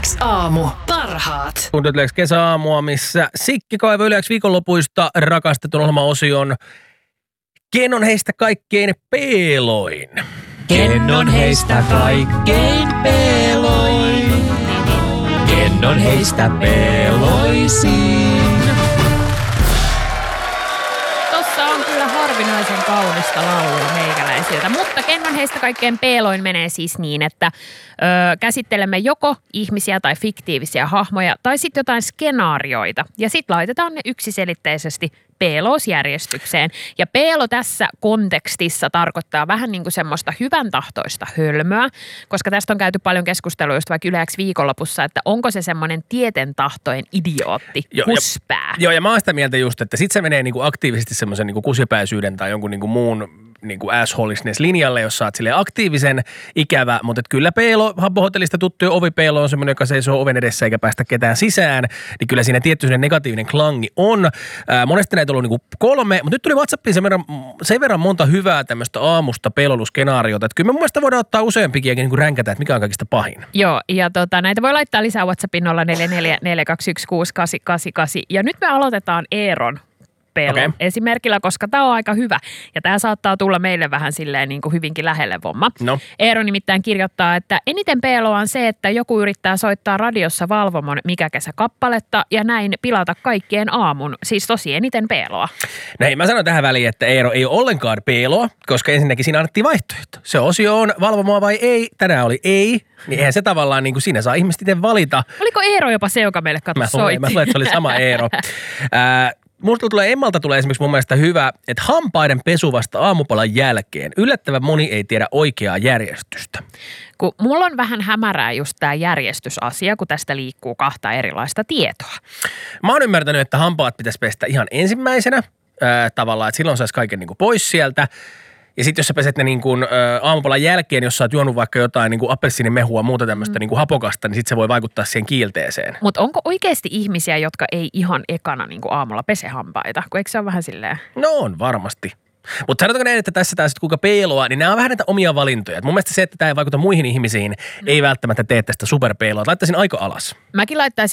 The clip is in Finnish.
Yleäks aamu. Parhaat. Kuuntelet Yleäks kesäaamua, missä Sikki kaivaa Yleäks viikonlopuista rakastetun ohjelmaosion Ken on heistä kaikkein peeloin? Ken on heistä kaikkein peeloin? Ken on heistä peeloisin? Tossa on kyllä harvinaisen kaunista laulua meikäläisiltä, mutta ken on heistä kaikkein peeloin menee siis niin, että käsittelemme joko ihmisiä tai fiktiivisiä hahmoja tai sitten jotain skenaarioita ja sitten laitetaan ne yksiselitteisesti peelousjärjestykseen. Ja peelo tässä kontekstissa tarkoittaa vähän niin kuin semmoista hyvän tahtoista hölmöä, koska tästä on käyty paljon keskustelua just vaikka Yleäks viikonlopussa, että onko se semmoinen tietentahtojen idiootti, kuspää. Joo, ja mä oon sitä mieltä just, että sit se menee niinku aktiivisesti semmoisen niinku kusipäisyyden tai jonkun niinku muun niinku assholisness-linjalle, jos sä oot silleen aktiivisen ikävä, mutta et kyllä peelo, Habbo-hotellista tuttu ovipeelo on semmoinen, joka seisoo oven edessä eikä päästä ketään sisään, niin kyllä siinä tietty negatiivinen klangi on. Monesti näitä on ollut niinku 3, mutta nyt tuli WhatsAppiin sen verran monta hyvää tämmöistä aamusta peloiluskenaariota, että kyllä me mun mielestä voidaan ottaa useampikin niinku ränkätä, että mikä on kaikista pahin. Joo, ja näitä voi laittaa lisää WhatsAppin 0444216888, ja nyt me aloitetaan Eeron pelon esimerkillä, koska tämä on aika hyvä. Ja tämä saattaa tulla meille vähän silleen niin kuin hyvinkin lähelle vomma. No. Eero nimittäin kirjoittaa, että eniten peloa on se, että joku yrittää soittaa radiossa Valvomon Mikä kesä -kappaletta ja näin pilata kaikkien aamun. Siis tosi eniten peloa. No hei, mä sanon tähän väliin, että Eero ei ole ollenkaan peloa, koska ensinnäkin siinä annettiin vaihtoehto. Se osio on Valvomoa vai ei. Tänään oli ei. Niin eihän se tavallaan niin kuin siinä saa ihmiset itse valita. Oliko Eero jopa se, joka meille soitti? Mä luulen, että se oli sama Eero. Emmalta tulee esimerkiksi mun mielestä hyvä, että hampaiden pesu vasta aamupalan jälkeen. Yllättävän moni ei tiedä oikeaa järjestystä. Kun mulla on vähän hämärää just tämä järjestysasia, kun tästä liikkuu 2 erilaista tietoa. Mä oon ymmärtänyt, että hampaat pitäisi pestä ihan ensimmäisenä tavallaan, että silloin saisi kaiken niin kuin pois sieltä. Ja sitten jos sä peset ne niin kuin aamupalan jälkeen, jos sä oot juonut vaikka jotain niin kuin appelsiinimehua, muuta tämmöistä niin kuin hapokasta, niin sitten se voi vaikuttaa siihen kiilteeseen. Mutta onko oikeasti ihmisiä, jotka ei ihan ekana niin kuin aamulla pese hampaita? Kun eikö se ole vähän silleen? No on varmasti. Mutta sanotaanko näin, että tässä taas kuinka peeloa, niin nämä on vähän näitä omia valintoja. Et mun mielestä se, että tämä ei vaikuta muihin ihmisiin, ei välttämättä tee tästä superpeeloa. Laittaisin aika alas. Mäkin laittaisin